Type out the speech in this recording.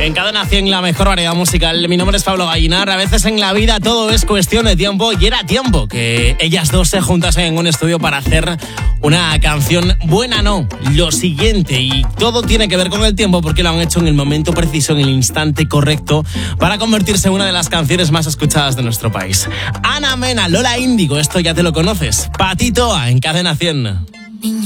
En Cadena 100, la mejor variedad musical. Mi nombre es Pablo Gallinar. A veces en la vida todo es cuestión de tiempo y era tiempo que ellas dos se juntasen en un estudio para hacer una canción buena, no, lo siguiente. Y todo tiene que ver con el tiempo porque lo han hecho en el momento preciso, en el instante correcto, para convertirse en una de las canciones más escuchadas de nuestro país. Ana Mena, Lola Índigo, esto ya te lo conoces. Patito en Cadena 100.